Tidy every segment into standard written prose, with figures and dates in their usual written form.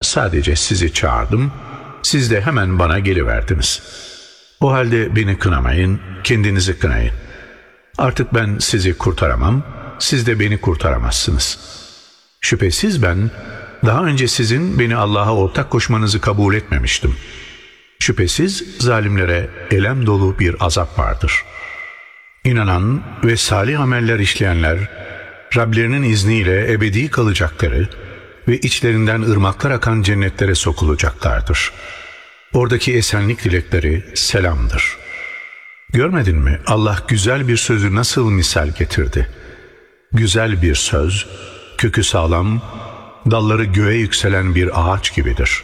sadece sizi çağırdım, siz de hemen bana geliverdiniz. O halde beni kınamayın, kendinizi kınayın. Artık ben sizi kurtaramam, siz de beni kurtaramazsınız. Şüphesiz ben daha önce sizin beni Allah'a ortak koşmanızı kabul etmemiştim. Şüphesiz zalimlere elem dolu bir azap vardır. İnanan ve salih ameller işleyenler, Rablerinin izniyle ebedi kalacakları ve içlerinden ırmaklar akan cennetlere sokulacaklardır. Oradaki esenlik dilekleri selamdır. Görmedin mi Allah güzel bir sözü nasıl misal getirdi? Güzel bir söz, kökü sağlam, dalları göğe yükselen bir ağaç gibidir.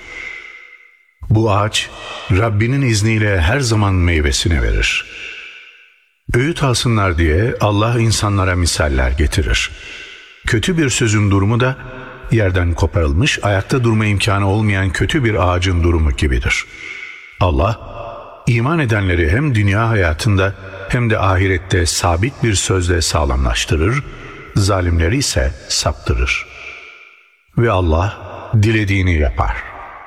Bu ağaç Rabbinin izniyle her zaman meyvesini verir. Öğüt alsınlar diye Allah insanlara misaller getirir. Kötü bir sözün durumu da yerden koparılmış, ayakta durma imkanı olmayan kötü bir ağacın durumu gibidir. Allah, iman edenleri hem dünya hayatında hem de ahirette sabit bir sözle sağlamlaştırır, zalimleri ise saptırır. Ve Allah dilediğini yapar.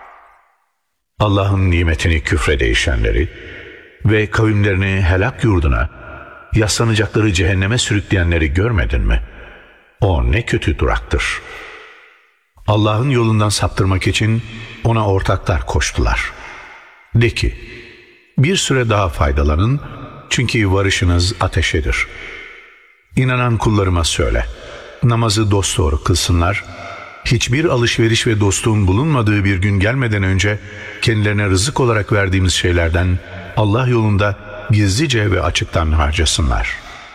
Allah'ın nimetini küfre değişenleri ve kavimlerini helak yurduna, yaslanacakları cehenneme sürükleyenleri görmedin mi? O ne kötü duraktır. Allah'ın yolundan saptırmak için ona ortaklar koştular. De ki, bir süre daha faydalanın, çünkü varışınız ateşedir. İnanan kullarıma söyle, namazı dosdoğru kılsınlar, hiçbir alışveriş ve dostluğun bulunmadığı bir gün gelmeden önce kendilerine rızık olarak verdiğimiz şeylerden Allah yolunda gizlice ve açıktan harcasınlar.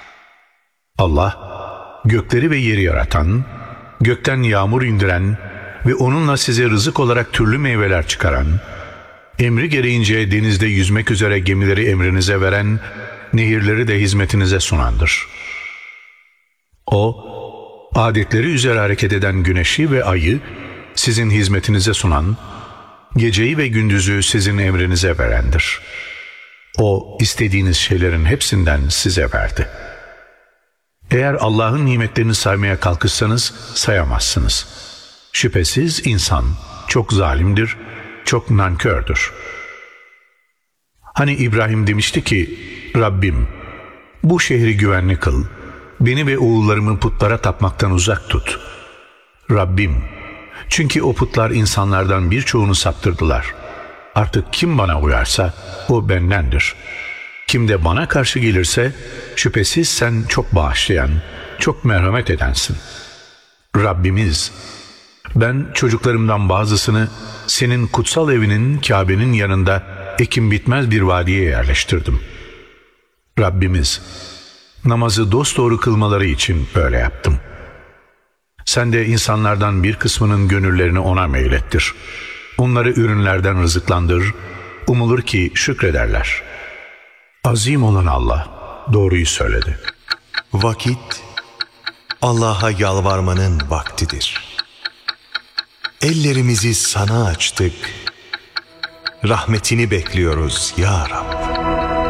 Allah, gökleri ve yeri yaratan, gökten yağmur indiren ve onunla size rızık olarak türlü meyveler çıkaran, emri gereğince denizde yüzmek üzere gemileri emrinize veren, nehirleri de hizmetinize sunandır. O, adetleri üzere hareket eden güneşi ve ayı sizin hizmetinize sunan, geceyi ve gündüzü sizin emrinize verendir. O, istediğiniz şeylerin hepsinden size verdi. Eğer Allah'ın nimetlerini saymaya kalkışsanız sayamazsınız. Şüphesiz insan çok zalimdir, çok nankördür. Hani İbrahim demişti ki, Rabbim, bu şehri güvenli kıl, beni ve oğullarımı putlara tapmaktan uzak tut. Rabbim, çünkü o putlar insanlardan birçoğunu saptırdılar. Artık kim bana uyarsa o bendendir. Kim de bana karşı gelirse şüphesiz sen çok bağışlayan, çok merhamet edensin. Rabbimiz, ben çocuklarımdan bazısını senin kutsal evinin Kabe'nin yanında ekim bitmez bir vadiye yerleştirdim. Rabbimiz, namazı dosdoğru kılmaları için böyle yaptım. Sen de insanlardan bir kısmının gönüllerini ona meylettir. Onları ürünlerden rızıklandır, umulur ki şükrederler. Azim olan Allah doğruyu söyledi. Vakit Allah'a yalvarmanın vaktidir. Ellerimizi sana açtık. Rahmetini bekliyoruz ya Rab.